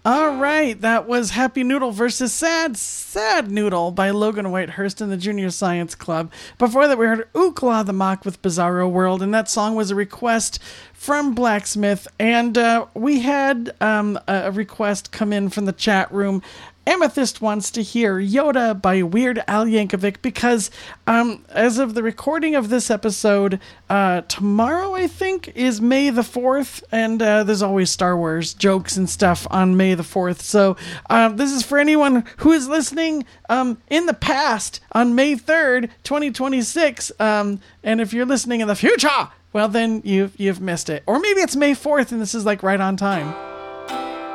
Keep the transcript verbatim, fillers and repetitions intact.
All right, that was Happy Noodle versus Sad Sad Noodle by Logan Whitehurst and the Junior Science Club. Before that, we heard Ookla the Mock with Bizarro World, and that song was a request from Blacksmith. And uh, we had um, a request come in from the chat room. Amethyst wants to hear Yoda by Weird Al Yankovic because um, as of the recording of this episode, uh, tomorrow, I think, is May the fourth, and uh, there's always Star Wars jokes and stuff on May the fourth. So uh, this is for anyone who is listening um, in the past on May third, twenty twenty-six, um, and if you're listening in the future, well, then you've, you've missed it. Or maybe it's May fourth, and this is like right on time.